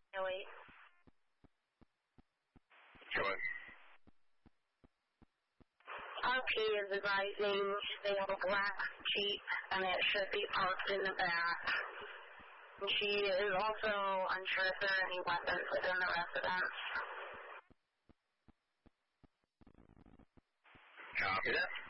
Ellie. Sure. RP is advising they have a black Jeep and it should be parked in the back. She is also unsure if there are any weapons within the residence. Copy that.